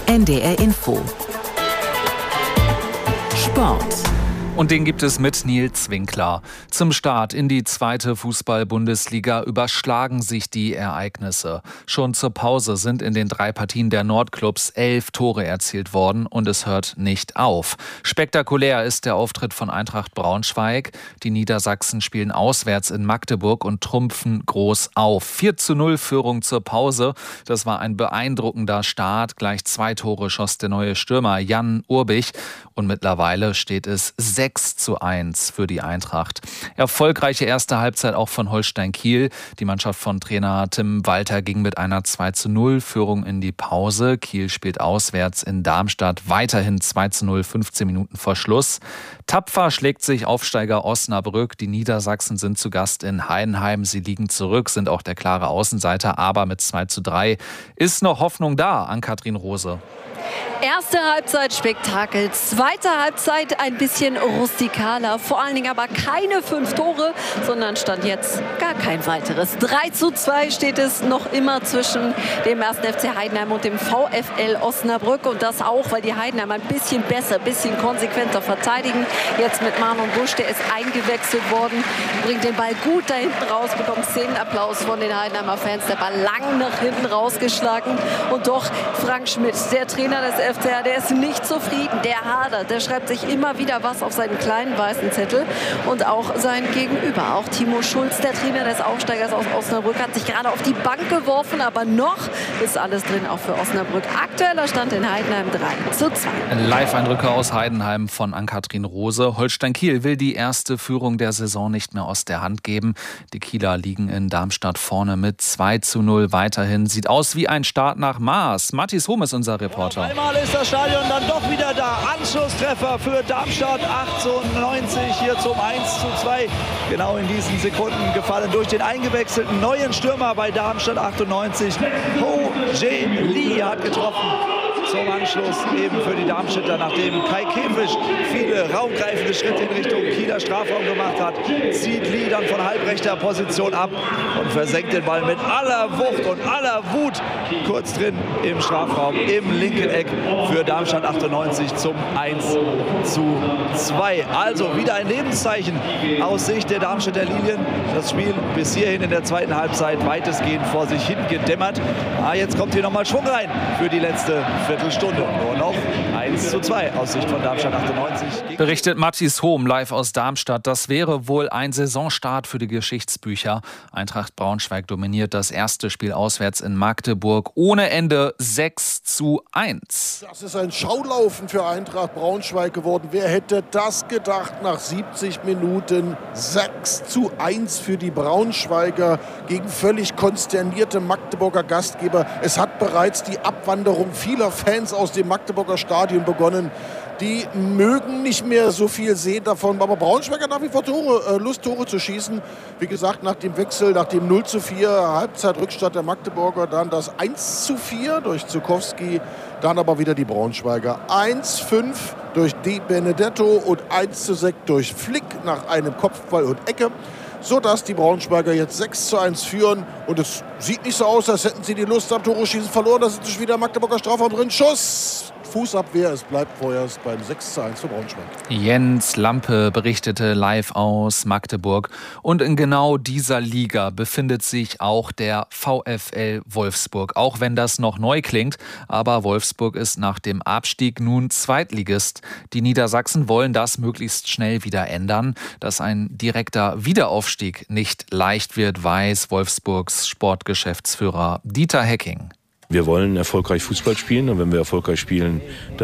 NDR Info. Sport. Und den gibt es mit Nils Winkler. Zum Start in die 2. Fußball-Bundesliga überschlagen sich die Ereignisse. Schon zur Pause sind in den 3 Partien der Nordclubs 11 Tore erzielt worden und es hört nicht auf. Spektakulär ist der Auftritt von Eintracht Braunschweig. Die Niedersachsen spielen auswärts in Magdeburg und trumpfen groß auf. 4:0 Führung zur Pause. Das war ein beeindruckender Start. Gleich 2 Tore schoss der neue Stürmer Jan Urbich. Und mittlerweile steht es 6:1 für die Eintracht. Erfolgreiche erste Halbzeit auch von Holstein Kiel. Die Mannschaft von Trainer Tim Walter ging mit einer 2:0 Führung in die Pause. Kiel spielt auswärts in Darmstadt. Weiterhin 2:0, 15 Minuten vor Schluss. Tapfer schlägt sich Aufsteiger Osnabrück. Die Niedersachsen sind zu Gast in Heidenheim. Sie liegen zurück, sind auch der klare Außenseiter. Aber mit 2:3 ist noch Hoffnung da, Ann-Kathrin Rose. Erste Halbzeit Spektakel, zweite Halbzeit ein bisschen rustikaler, vor allen Dingen aber keine 5 Tore, sondern stand jetzt gar kein weiteres. 3:2 steht es noch immer zwischen dem 1. FC Heidenheim und dem VfL Osnabrück und das auch, weil die Heidenheim ein bisschen besser, ein bisschen konsequenter verteidigen. Jetzt mit Marlon Busch, der ist eingewechselt worden, bringt den Ball gut da hinten raus, bekommt Szenenapplaus von den Heidenheimer Fans, der Ball lang nach hinten rausgeschlagen und doch Frank Schmidt, der Trainer des FCH, der ist nicht zufrieden, der hadert, der schreibt sich immer wieder was auf seinen kleinen weißen Zettel und auch sein Gegenüber, auch Timo Schulz, der Trainer des Aufsteigers aus Osnabrück, hat sich gerade auf die Bank geworfen, aber noch ist alles drin, auch für Osnabrück. Aktueller Stand in Heidenheim 3:2. Live-Eindrücke aus Heidenheim von Ann-Kathrin Rose. Holstein Kiel will die erste Führung der Saison nicht mehr aus der Hand geben. Die Kieler liegen in Darmstadt vorne mit 2:0 weiterhin. Sieht aus wie ein Start nach Maß. Matthias Hohm ist unser Reporter. Einmal ist das Stadion dann doch wieder da. Anschlusstreffer für Darmstadt, 98 hier zum 1:2. Genau in diesen Sekunden gefallen durch den eingewechselten neuen Stürmer bei Darmstadt 98. Ho Jae Lee hat getroffen. Zum Anschluss eben für die Darmstädter, nachdem Kai Käfisch viele raumgreifende Schritte in Richtung Kieler Strafraum gemacht hat, zieht Lee dann von halbrechter Position ab und versenkt den Ball mit aller Wucht und aller Wut kurz drin im Strafraum, im linken Eck für Darmstadt 98 zum 1:2. Also wieder ein Lebenszeichen aus Sicht der Darmstädter Lilien. Das Spiel bis hierhin in der zweiten Halbzeit weitestgehend vor sich hin gedämmert. Jetzt kommt hier nochmal Schwung rein für die letzte Viertelstunde. Nur noch 1:2 aus Sicht von Darmstadt 98. Berichtet Matthias Hohm live aus Darmstadt. Das wäre wohl ein Saisonstart für die Geschichtsbücher. Eintracht Braunschweig dominiert das erste Spiel auswärts in Magdeburg. Ohne Ende 6:1. Das ist ein Schaulaufen für Eintracht Braunschweig geworden. Wer hätte das gedacht nach 70 Minuten? 6:1 für die Braunschweiger gegen völlig konsternierte Magdeburger Gastgeber. Es hat bereits die Abwanderung vieler Fans aus dem Magdeburger Stadion begonnen. Die mögen nicht mehr so viel sehen davon, aber Braunschweig hat nach wie vor Lust, Tore zu schießen. Wie gesagt, nach dem Wechsel, nach dem 0:4 Halbzeitrückstand der Magdeburger, dann das 1:4 durch Zukowski, dann aber wieder die Braunschweiger. 1:5 durch Di Benedetto und 1:6 durch Flick nach einem Kopfball und Ecke, sodass die Braunschweiger jetzt 6:1 führen. Und es sieht nicht so aus, als hätten sie die Lust am Tore schießen verloren. Da ist wieder Magdeburger Strafraum drin. Schuss! Fußabwehr, es bleibt vorerst beim 6:1 für Braunschweig. Jens Lampe berichtete live aus Magdeburg. Und in genau dieser Liga befindet sich auch der VfL Wolfsburg. Auch wenn das noch neu klingt, aber Wolfsburg ist nach dem Abstieg nun Zweitligist. Die Niedersachsen wollen das möglichst schnell wieder ändern. Dass ein direkter Wiederaufstieg nicht leicht wird, weiß Wolfsburgs Sportgeschäftsführer Dieter Hecking. Wir wollen erfolgreich Fußball spielen und wenn wir erfolgreich spielen,